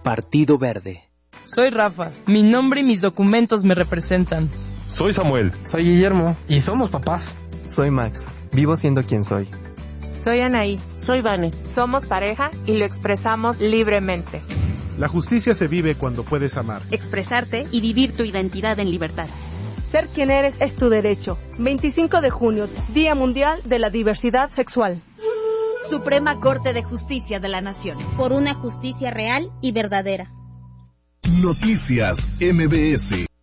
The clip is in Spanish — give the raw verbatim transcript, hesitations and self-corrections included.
Partido Verde. Soy Rafa. Mi nombre y mis documentos me representan. Soy Samuel. Soy Guillermo. Y somos papás. Soy Max. Vivo siendo quien soy. Soy Anaí. Soy Vane. Somos pareja y lo expresamos libremente. La justicia se vive cuando puedes amar, expresarte y vivir tu identidad en libertad. Ser quien eres es tu derecho. veinticinco de junio, Día Mundial de la Diversidad Sexual. Suprema Corte de Justicia de la Nación. Por una justicia real y verdadera. Noticias M B S.